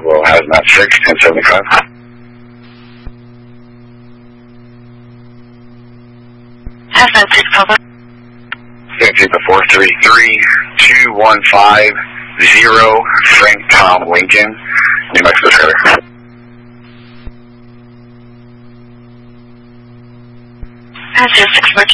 Bravo, Hazmat 6, 1075. Hazmat 6, Papa. Take the 433-215-0, Frank Tom Lincoln, New Mexico trailer. Hazmat 6, Mark.